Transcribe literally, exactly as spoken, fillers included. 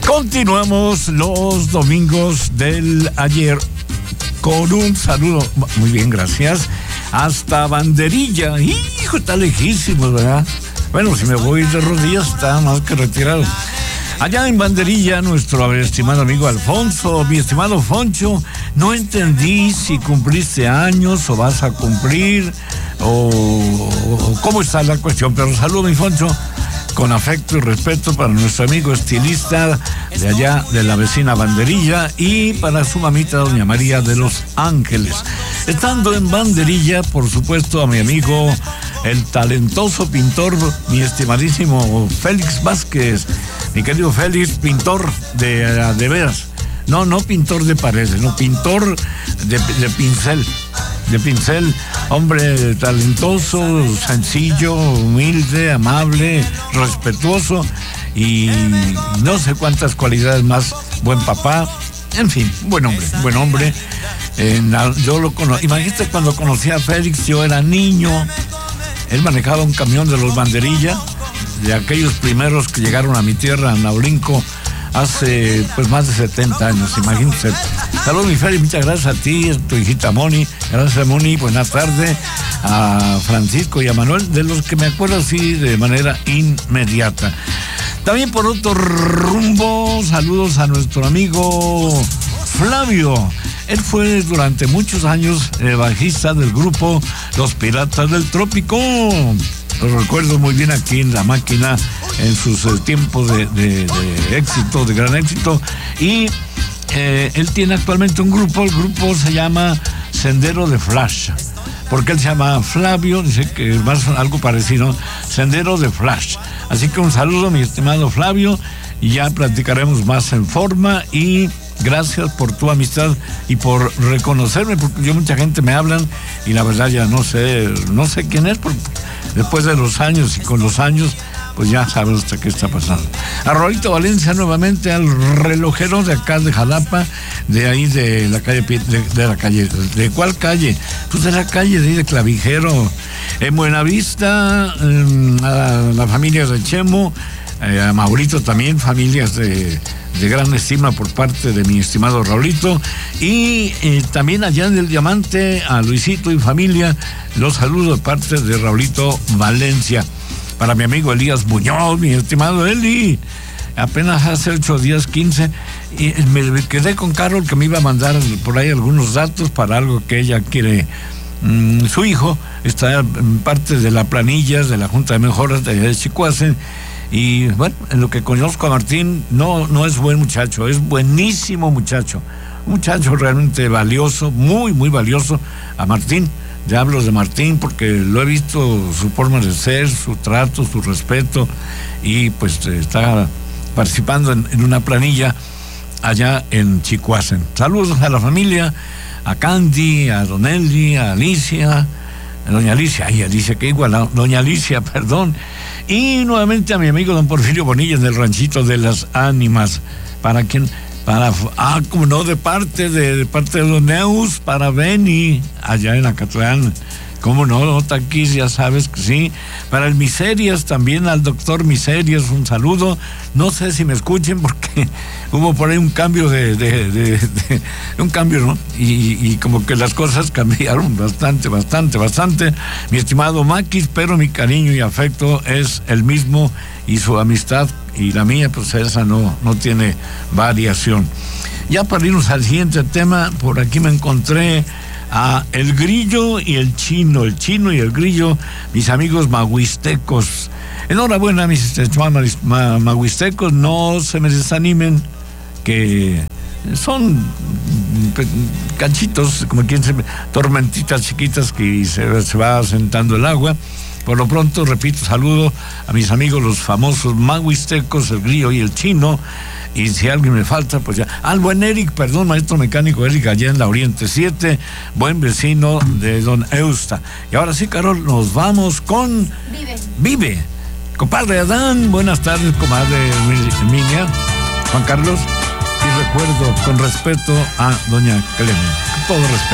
Continuamos los domingos del ayer con un saludo, muy bien, gracias, hasta Banderilla. Hijo, está lejísimo, ¿verdad? Bueno, si me voy de rodillas está más que retirado. Allá en Banderilla, nuestro estimado amigo Alfonso, mi estimado Foncho, no entendí si cumpliste años o vas a cumplir, o, o cómo está la cuestión, pero saludo, mi Foncho, con afecto y respeto para nuestro amigo estilista de allá de la vecina Banderilla y para su mamita doña María de los Ángeles. Estando en Banderilla, por supuesto, a mi amigo, el talentoso pintor, mi estimadísimo Félix Vázquez, mi querido Félix, pintor de, de veras, no, no pintor de paredes, no, pintor de, de pincel, de pincel, hombre talentoso, sencillo, humilde, amable, respetuoso y no sé cuántas cualidades más, buen papá, en fin, buen hombre, buen hombre. Eh, yo lo conocí, imagínate cuando conocí a Félix, yo era niño, él manejaba un camión de los Banderilla, de aquellos primeros que llegaron a mi tierra, a Naulinco, hace pues más de setenta años, imagínense. Saludos, mi Félix, muchas gracias a ti, a tu hijita Moni, gracias Moni, buenas tardes, a Francisco y a Manuel, de los que me acuerdo así de manera inmediata. También por otro rumbo, saludos a nuestro amigo Flavio. Él fue durante muchos años eh, bajista del grupo Los Piratas del Trópico. Lo recuerdo muy bien aquí en La Máquina, en sus eh, tiempos de, de, de éxito, de gran éxito. Y eh, él tiene actualmente un grupo, el grupo se llama Sendero de Flash. Porque él se llama Flavio, dice que es más algo parecido, Sendero de Flash. Así que un saludo, mi estimado Flavio, y ya platicaremos más en forma y gracias por tu amistad y por reconocerme, porque yo mucha gente me hablan y la verdad ya no sé, no sé quién es, porque después de los años y con los años, pues ya sabes hasta qué está pasando. A Rolito Valencia nuevamente, al relojero de acá de Jalapa, de ahí de la calle, de, de la calle, ¿de cuál calle? Pues de la calle de ahí de Clavijero, en Buenavista, eh, a la familia de Chemo, eh, a Maurito también, familias de, de gran estima por parte de mi estimado Raulito, y eh, también allá en el Diamante, a Luisito y familia, los saludo de parte de Raulito Valencia. Para mi amigo Elías Muñoz, mi estimado Eli, apenas hace ocho días, quince, y me quedé con Carol que me iba a mandar por ahí algunos datos para algo que ella quiere. Mm, su hijo está en parte de la planilla de la Junta de Mejoras de Chicoace, y bueno, en lo que conozco a Martín, no, no es buen muchacho, es buenísimo muchacho, un muchacho realmente valioso, muy, muy valioso. A Martín, ya hablo de Martín porque lo he visto, su forma de ser, su trato, su respeto, y pues está participando en, en una planilla allá en Chicoace. Saludos a la familia, a Candy, a Don Eli, a Alicia, a Doña Alicia, ay, Alicia, qué igual, a Doña Alicia, perdón, y nuevamente a mi amigo Don Porfirio Bonilla del Ranchito de las Ánimas, para quien, para, ah, como no, de parte de, de parte de Don Neus, para Beni, allá en Acatlán, cómo no, Taquis, ya sabes que sí, para el Miserias también, al doctor Miserias, un saludo, no sé si me escuchen porque hubo por ahí un cambio de, de, de, de un cambio, ¿no? Y, y como que las cosas cambiaron bastante, bastante, bastante, mi estimado Maquis, pero mi cariño y afecto es el mismo y su amistad y la mía, pues esa no, no tiene variación. Ya para irnos al siguiente tema, por aquí me encontré a el Grillo y el Chino, el Chino y el Grillo, mis amigos mahuistecos. Enhorabuena, mis mahuistecos, no se me desanimen, que son cachitos, como quien se, tormentitas chiquitas que se, se va asentando el agua. Por lo pronto, repito, saludo a mis amigos los famosos mahuistecos, el Grillo y el Chino. Y si alguien me falta, pues ya. Al buen Eric, perdón, maestro mecánico Eric, allá en la Oriente siete, buen vecino de Don Eusta. Y ahora sí, Carol, nos vamos con Vive. Vive. Compadre Adán, buenas tardes, comadre Emilia, Juan Carlos, y recuerdo con respeto a doña Clemen. Todo respeto.